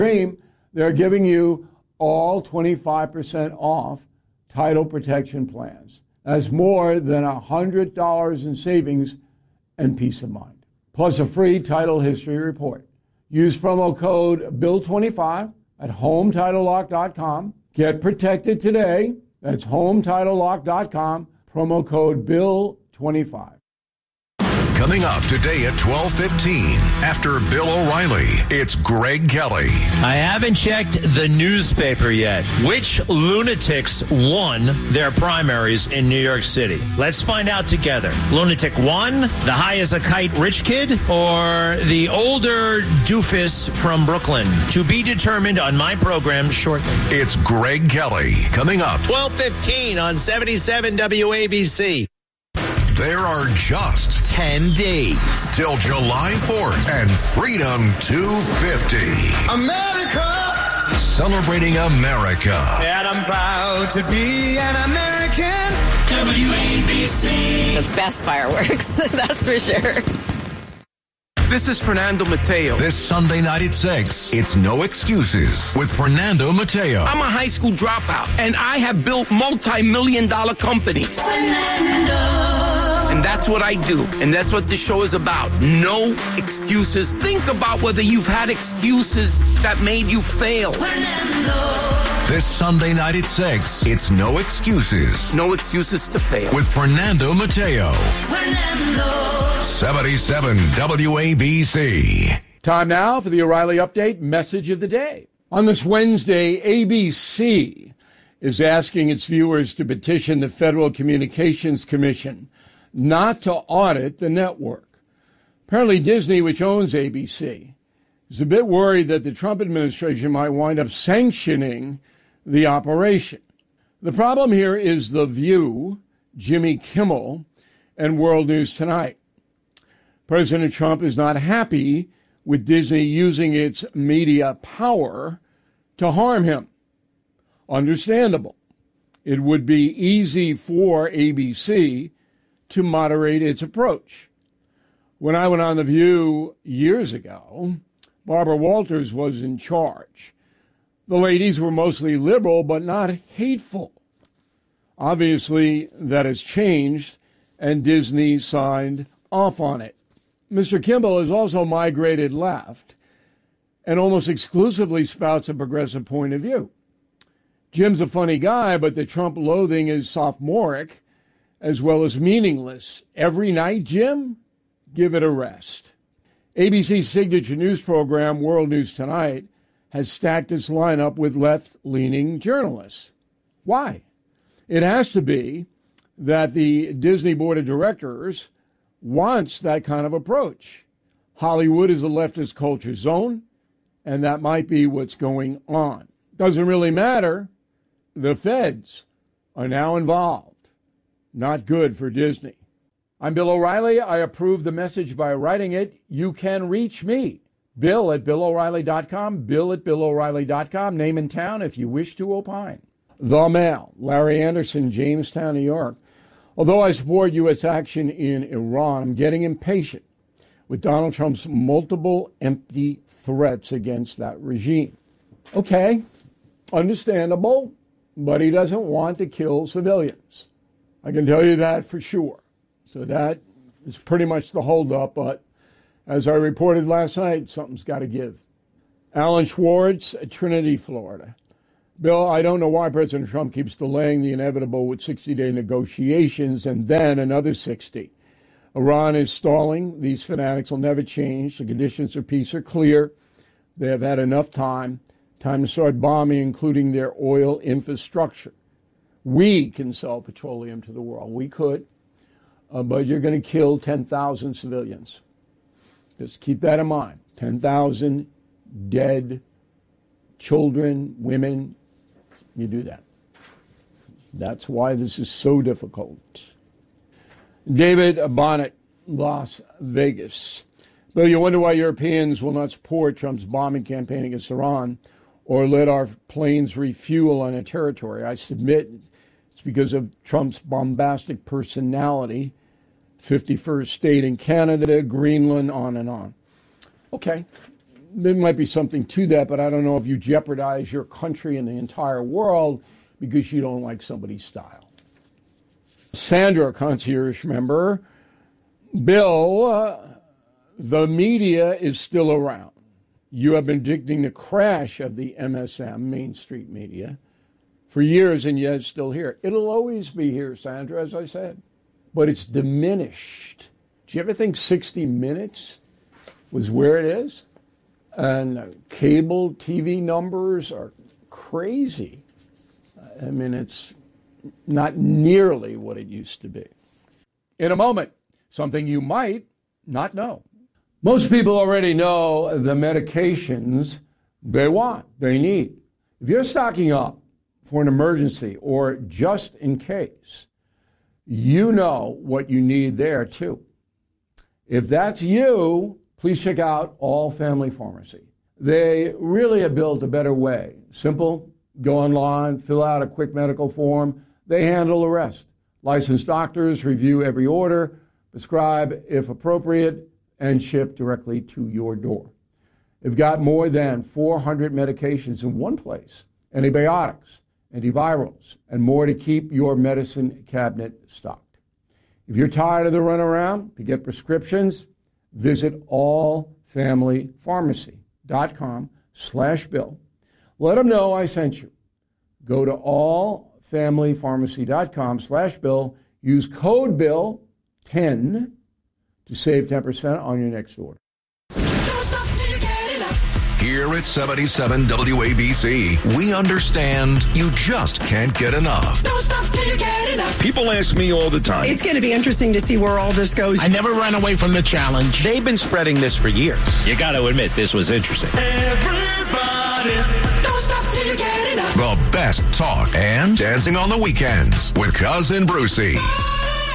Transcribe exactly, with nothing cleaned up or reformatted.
Dream, they're giving you all twenty-five percent off title protection plans. That's more than one hundred dollars in savings and peace of mind. Plus a free title history report. Use promo code bill twenty-five at home title lock dot com. Get protected today. That's home title lock dot com. Promo code bill twenty-five. Coming up today at twelve fifteen, after Bill O'Reilly, it's Greg Kelly. I haven't checked the newspaper yet. Which lunatics won their primaries in New York City? Let's find out together. Lunatic one, the high as a kite rich kid, or the older doofus from Brooklyn? To be determined on my program shortly. It's Greg Kelly. Coming up. twelve fifteen on seventy-seven W A B C. There are just ten days till July fourth and Freedom two fifty. America! Celebrating America. And I'm proud to be an American. W A B C. The best fireworks, that's for sure. This is Fernando Mateo. This Sunday night at six, it's No Excuses with Fernando Mateo. I'm a high school dropout, and I have built multi-million dollar companies. Fernando. And that's what I do, and that's what the show is about. No excuses. Think about whether you've had excuses that made you fail. Fernando. This Sunday night at six, it's No Excuses. No excuses to fail. With Fernando Mateo. Fernando. seventy-seven W A B C. Time now for the O'Reilly Update message of the day. On this Wednesday, A B C is asking its viewers to petition the Federal Communications Commission not to audit the network. Apparently Disney, which owns A B C, is a bit worried that the Trump administration might wind up sanctioning the operation. The problem here is The View, Jimmy Kimmel, and World News Tonight. President Trump is not happy with Disney using its media power to harm him. Understandable. It would be easy for A B C to moderate its approach. When I went on The View years ago, Barbara Walters was in charge. The ladies were mostly liberal, but not hateful. Obviously, that has changed, and Disney signed off on it. Mister Kimball has also migrated left and almost exclusively spouts a progressive point of view. Jim's a funny guy, but the Trump loathing is sophomoric as well as meaningless. Every night, Jim? Give it a rest. A B C's signature news program, World News Tonight, has stacked its lineup with left-leaning journalists. Why? It has to be that the Disney Board of Directors wants that kind of approach. Hollywood is a leftist culture zone, and that might be what's going on. Doesn't really matter. The feds are now involved. Not good for Disney. I'm Bill O'Reilly. I approve the message by writing it. You can reach me, Bill at Bill O'Reilly dot com, Bill at Bill O'Reilly dot com, name and town if you wish to opine. The Mail, Larry Anderson, Jamestown, New York. Although I support U S action in Iran, I'm getting impatient with Donald Trump's multiple empty threats against that regime. Okay, understandable, but he doesn't want to kill civilians. I can tell you that for sure. So that is pretty much the holdup, but as I reported last night, something's got to give. Alan Schwartz, Trinity, Florida. Bill, I don't know why President Trump keeps delaying the inevitable with sixty-day negotiations and then another sixty. Iran is stalling. These fanatics will never change. The conditions of peace are clear. They have had enough time. Time to start bombing, including their oil infrastructure. We can sell petroleum to the world. We could. Uh, but you're going to kill ten thousand civilians. Just keep that in mind. ten thousand dead children, women. You do that. That's why this is so difficult. David Bonnet, Las Vegas. Bill, you wonder why Europeans will not support Trump's bombing campaign against Iran or let our planes refuel on a territory. I submit it's because of Trump's bombastic personality, fifty-first state in Canada, Greenland, on and on. Okay, there might be something to that, but I don't know if you jeopardize your country and the entire world because you don't like somebody's style. Sandra, concierge member. Bill, uh, the media is still around. You have been predicting the crash of the M S M, Main Street Media, for years, and yet it's still here. It'll always be here, Sandra, as I said, but it's diminished. Do you ever think sixty minutes was where it is? And uh, cable T V numbers are crazy. I mean, it's not nearly what it used to be. In a moment, something you might not know. Most people already know the medications they want, they need. If you're stocking up for an emergency or just in case, you know what you need there too. If that's you, please check out All Family Pharmacy. They really have built a better way. Simple, go online, fill out a quick medical form. They handle the rest. Licensed doctors review every order, prescribe if appropriate, and ship directly to your door. They've got more than four hundred medications in one place, antibiotics, antivirals, and more to keep your medicine cabinet stocked. If you're tired of the runaround to get prescriptions, visit allfamilypharmacy.com slash bill. Let them know I sent you. Go to allfamilypharmacy.com slash bill. Use code bill ten to save ten percent on your next order. Here at seventy-seven W A B C, we understand you just can't get enough. Don't stop till you get enough. People ask me all the time. It's going to be interesting to see where all this goes. I never ran away from the challenge. They've been spreading this for years. You got to admit, this was interesting. Everybody, don't stop till you get enough. The best talk and dancing on the weekends with Cousin Brucey.